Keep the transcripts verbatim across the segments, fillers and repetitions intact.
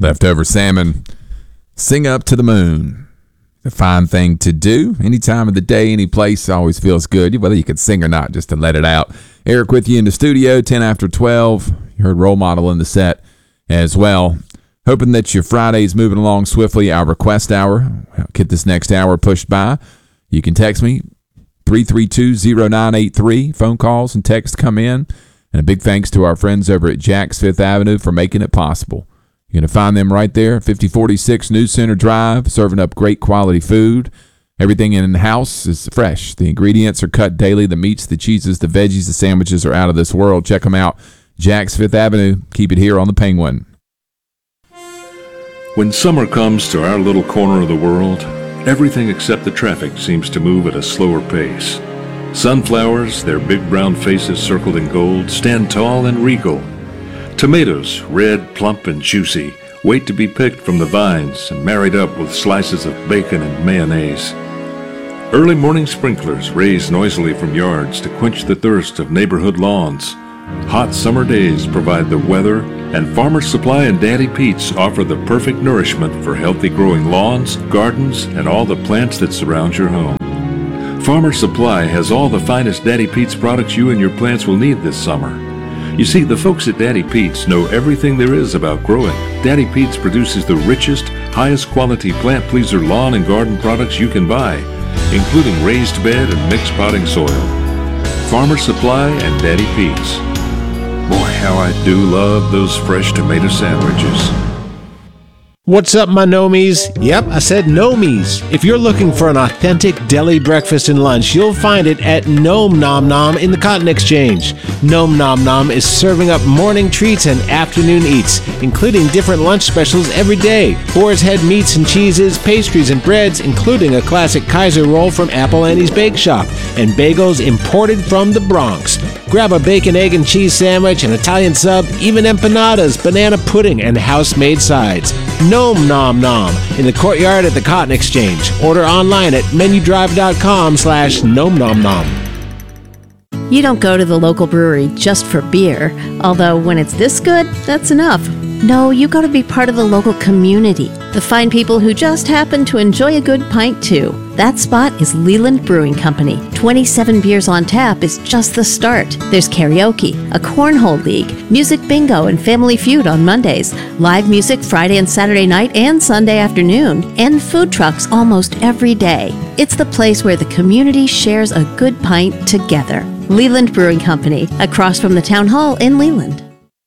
Leftover salmon, sing up to the moon. A fine thing to do any time of the day, any place, always feels good, whether you can sing or not, just to let it out. Eric with you in the studio, ten after twelve. You heard Role Model in the set as well. Hoping that your Friday's moving along swiftly. Our request hour, get this next hour pushed by. You can text me, three three two, zero nine eight three. Phone calls and texts come in. And a big thanks to our friends over at Jack's Fifth Avenue for making it possible. You're going to find them right there, fifty forty-six News Center Drive, serving up great quality food. Everything in the house is fresh. The ingredients are cut daily. The meats, the cheeses, the veggies, the sandwiches are out of this world. Check them out. Jack's Fifth Avenue. Keep it here on the Penguin. When summer comes to our little corner of the world, everything except the traffic seems to move at a slower pace. Sunflowers, their big brown faces circled in gold, stand tall and regal. Tomatoes, red, plump, and juicy, wait to be picked from the vines and married up with slices of bacon and mayonnaise. Early morning sprinklers raise noisily from yards to quench the thirst of neighborhood lawns. Hot summer days provide the weather, and Farmer's Supply and Daddy Pete's offer the perfect nourishment for healthy growing lawns, gardens, and all the plants that surround your home. Farmer's Supply has all the finest Daddy Pete's products you and your plants will need this summer. You see, the folks at Daddy Pete's know everything there is about growing. Daddy Pete's produces the richest, highest quality plant pleaser lawn and garden products you can buy, including raised bed and mixed potting soil. Farmer's Supply and Daddy Pete's. Boy, how I do love those fresh tomato sandwiches. What's up, my nomies? Yep, I said nomies. If you're looking for an authentic deli breakfast and lunch, you'll find it at Nom Nom Nom in the Cotton Exchange. Nom Nom Nom is serving up morning treats and afternoon eats, including different lunch specials every day. Boar's Head meats and cheeses, pastries and breads, including a classic Kaiser roll from Apple Annie's Bake Shop, and bagels imported from the Bronx. Grab a bacon, egg, and cheese sandwich, an Italian sub, even empanadas, banana pudding, and house-made sides. Nom Nom Nom in the courtyard at the Cotton Exchange. Order online at menudrive.com slash nom nom nom. You don't go to the local brewery just for beer, although when it's this good, that's enough. No, you go to be part of the local community, the fine people who just happen to enjoy a good pint too. That spot is Leland Brewing Company. twenty-seven beers on tap is just the start. There's karaoke, a cornhole league, music bingo and family feud on Mondays, live music Friday and Saturday night and Sunday afternoon, and food trucks almost every day. It's the place where the community shares a good pint together. Leland Brewing Company, across from the Town Hall in Leland.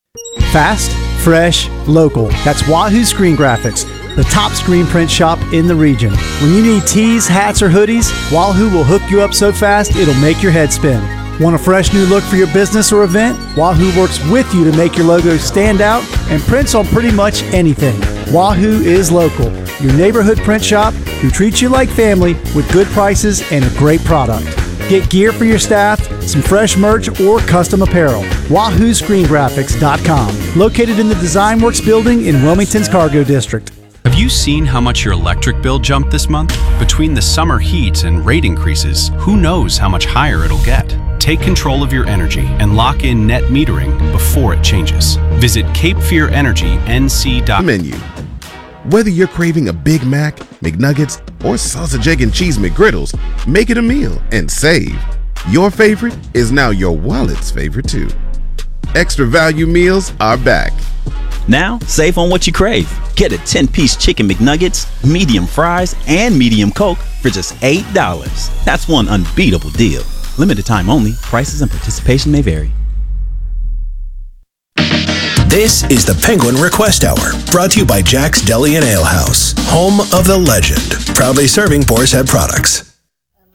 Fast, fresh, local. That's Wahoo Screen Graphics, the top screen print shop in the region. When you need tees, hats, or hoodies, Wahoo will hook you up so fast it'll make your head spin. Want a fresh new look for your business or event? Wahoo works with you to make your logo stand out and prints on pretty much anything. Wahoo is local, your neighborhood print shop who treats you like family with good prices and a great product. Get gear for your staff, some fresh merch, or custom apparel. Wahoo Screen Graphics dot com, located in the Design Works building in Wilmington's Cargo District. Have you seen how much your electric bill jumped this month? Between the summer heat and rate increases, who knows how much higher it'll get? Take control of your energy and lock in net metering before it changes. Visit Cape Fear Energy N C dot com. Menu. Whether you're craving a Big Mac, McNuggets, or sausage, egg, and cheese McGriddles, make it a meal and save. Your favorite is now your wallet's favorite too. Extra value meals are back. Now, save on what you crave. Get a ten-piece chicken McNuggets, medium fries, and medium Coke for just eight dollars. That's one unbeatable deal. Limited time only. Prices and participation may vary. This is the Penguin Request Hour, brought to you by Jack's Deli and Ale House, home of the legend. Proudly serving Boar's Head products.